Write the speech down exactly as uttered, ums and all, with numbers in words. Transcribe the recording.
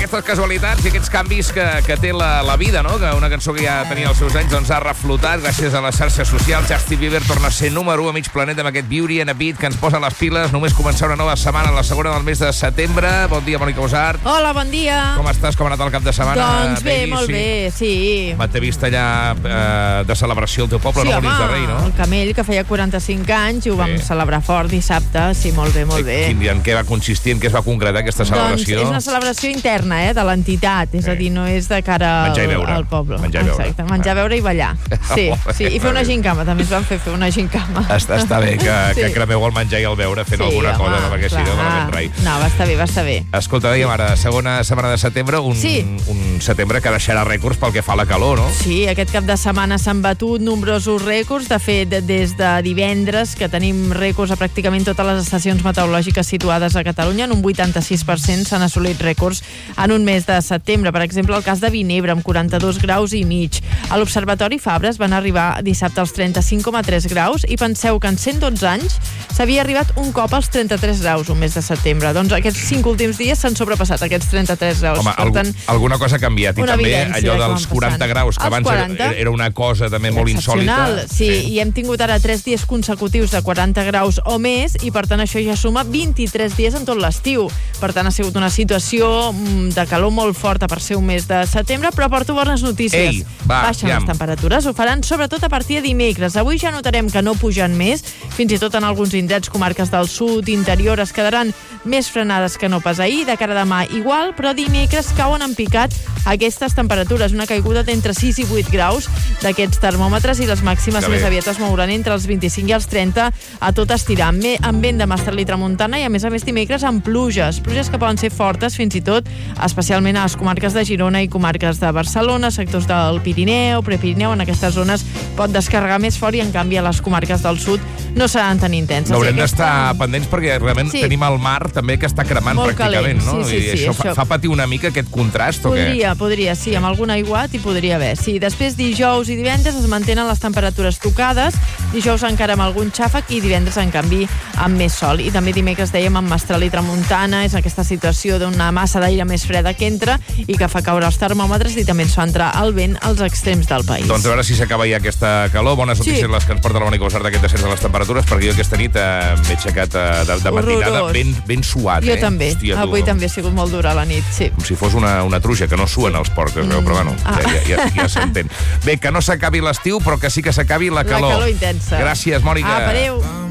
aquestes casualitats i aquests canvis que, que té la, la vida, no? Que una cançó que ja tenia els seus anys doncs ha reflotat gràcies a les xarxes socials. Justin Bieber torna a ser número u a mig planeta amb aquest Beauty and a Beat que ens posa les piles. Només començar una nova setmana, la segona del mes de setembre. Bon dia, Mònica Usart. Hola, bon dia. Com estàs? Com ha anat el cap de setmana? Doncs bé, Baby? molt Sí. bé, sí. Home, t'he vist allà eh, de celebració al teu poble, Sí, no? home, Molins de Rei, no? el Camell, que feia quaranta-cinc anys, i ho vam Sí. celebrar fort dissabte. Sí, molt bé, molt bé. Quin dia, en què va consistir, en què es va concretar aquesta celebració? Doncs és una celebració interna, eh, de l'entitat. És Sí. a dir, no és de cara al, Menjar i beure. al poble. Menjar i beure. Exacte, menjar, beure i ballar. Sí, sí. I fer una gincama, també ens van fer fer una gincama. Està, està bé que, Sí. que cremeu el menjar i el beure fent Sí, alguna home, cosa, no? Perquè si no, clar. malament rai. No, va estar bé, va estar bé. Escolta, dèiem ara, segona setmana de setembre, un, Sí. un setembre que deixarà rècords pel que fa a la calor, no? Sí, aquest cap de setmana s'han batut nombrosos rècords. De fet, des de divendres, que tenim rècords a pràcticament totes les estacions meteorològiques situades a Catalunya, en un vuitanta-sis per cent s'han assolit rècords en un mes de setembre. Per exemple, el cas de Vinebre, amb quaranta-dos graus i mig. A l'Observatori Fabres van arribar dissabte als trenta-cinc coma tres graus i penseu que en cent dotze anys s'havia arribat un cop als trenta-tres graus un mes de setembre. Doncs aquests cinc últims dies s'han sobrepassat aquests trenta-tres graus. Home, per algú, tant, alguna cosa ha canviat. I una també evidència allò de com dels van quaranta passant. graus, que Els abans quaranta. era, era una cosa també molt insòlita. Excepcional, sí, sí, i hem tingut ara tres dies consecutius de quaranta graus o més, i per tant això ja suma vint-i-tres dies en tot l'estiu. Per tant, ha sigut una situació mm, de calor molt forta per ser un mes de setembre, però porto bones notícies. Ei, va, Baixen aviam. les temperatures, ho faran sobretot a partir de dimecres. Avui ja notarem que no pugen més, fins i tot en alguns indrets, comarques del sud, interior, es quedaran més frenades que no pas ahir. De cara a demà igual, però dimecres cauen en picat aquestes temperatures, una caiguda d'entre sis i vuit graus d'aquests termòmetres, i les màximes Que més bé. aviat es mouran entre els vint-i-cinc i els trenta a tot estirar, amb, amb vent de mestral i tramuntana, i a més a més dimecres amb pluges, pluges que poden ser fortes fins i tot, especialment a les comarques de Girona i comarques de Barcelona, sectors del Pirineu, Prepirineu. En aquestes zones pot descarregar més fort, i en canvi a les comarques del sud no seran tan intenses. N'haurem I aquesta- d'estar pendents perquè realment Sí. tenim el mar també que està cremant Molt pràcticament, calent, no? sí, sí, I sí, això, fa, això. fa patir una mica aquest contrast, o què? Podria, podria, sí, amb algun aiguat hi podria haver. Sí, després dijous i divendres es mantenen les temperatures tocades, dijous encara amb algun xàfec i divendres, en canvi, amb més sol. I també dimecres, dèiem, amb mestral i tramuntana, és aquesta situació d'una massa d'aire més freda que entra i que fa caure els termòmetres, i també ens fa entrar el vent als extrems del país. Doncs a veure si s'acaba ja aquesta calor. Bones notícies Sí. les que ens porta la Mònica Usart d'aquest descens de les temperatures, perquè jo aquesta nit eh, m'he aixecat eh, de, de matinada Horrorós. ben, ben suat. Jo eh? també. Hòstia, Avui tu, també ha sigut molt dura la nit, sí. com si fos una, una truja, que no suen els porcs, es veu, però bueno, Ah. ja, ja, ja, ja s'entén. Bé, que no s'acabi l'estiu, però que sí que s'acabi la La calor. calor intensa. Gràcies, Mònica. Apa, adéu.